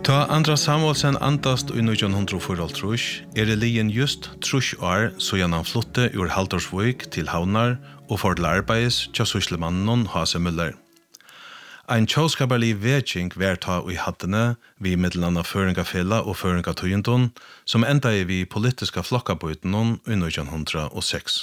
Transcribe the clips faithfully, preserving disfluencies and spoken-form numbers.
Ta Andras Samuelsen andast i nitjan fyrtiofyra er det lien just trus år så han flytte ur Haldorsvik til Havnar og for til arbeids til syslemannen Hase Müller. Ein tjåskabarlig vetsing verta i hattene vi middelanda føringafella og føringatøyendon som enda i vi politiska flokkabøytenon i nitjan hundra og seks.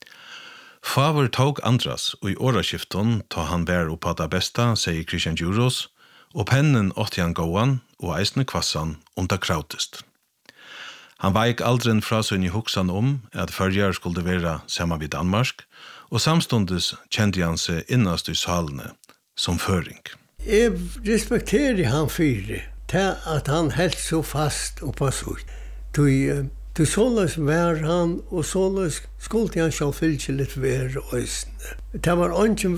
Favor tog Andras og i åraskifton ta han vær oppa det besta, sier Christian Djuros, og pennen åtti han gåan og eisne kvassan unda krautist. Han veik aldrin fra sin i hoksan om at førjar skulle være saman vid Danmark, og samstundes kjente han seg innast i salene som føring. Jeg respekterer han fyre, til at han helt så fast og passord. Du såles vær han, og såles skulle han selv fylke litt vær og øsne. Det var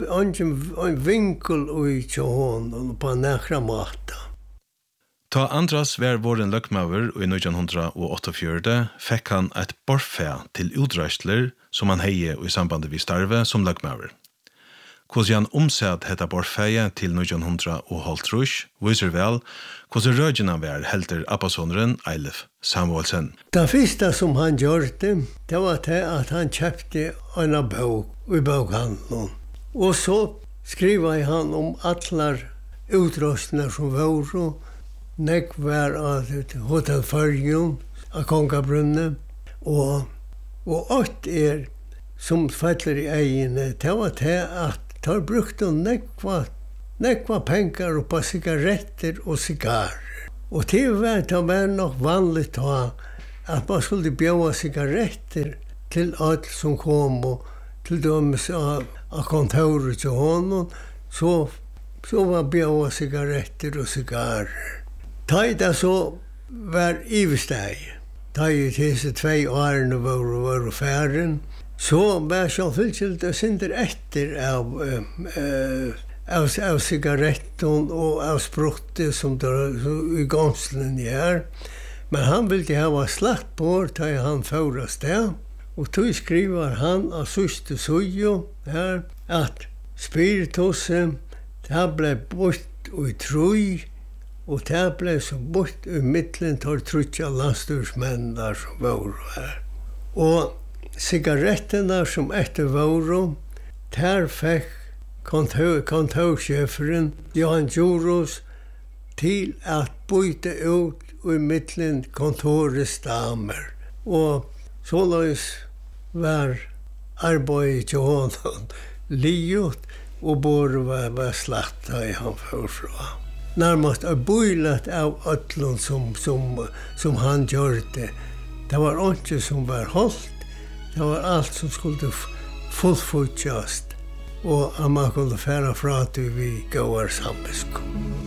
en vinkel ui til hånden på nekra mata. Ta Andras vær våren løkmaver i nitjan åttiofyra fikk han et borfe til utreistler som han heie i sambandet vi starve som løkmaver. Hvordan han omsett hetta borfeie til nitjan halvtrus viser vel hvordan rødgjena vær helter abbasoneren Eilif Samuelsen. Det første som han gjorde, det var det at han kjøpte en bok i bokhandelen. Og så skriver han om alle utrustninger som var, nek var av Hotel Førjun, av Kongabrunne, og, og åt er som faller i egene, det var det at tar brukte nekva, nekva penger på cigaretter og cigarer. Og til var det var nok vanligt da, at man skulle bjøve cigaretter til alt som kom, og til dømes av, av kontoret til honom, så, så var bjøve cigaretter og cigarer. Da det så var ivesteg, da i disse tve årene var, var færen, så var jeg fylltid og synder etter av, uh, av, av cigaretten og av spruttet som der i gångslen her. Men han ville ha slagt på da han fører sted. Og så skriver han av søste søyo her at spirituset det ble bort i trøy, og det ble så bort i midtelen til trutja landstyrsmenn der som var her. Og cigaretterna som etter våren, der fikk kontorsjeferen Johan Djuros til at byte ut i midtelen kontorets damer. Og såleis var arbeidet til honom livet, og både var, var slakta i han forfra. Nærmast er bøylet av øtlund som, som, som han gjorde. Det var ikke som var holdt, det var allt som skulle fullfutjast, og at man kunne færa fra til vi gåar sambisk.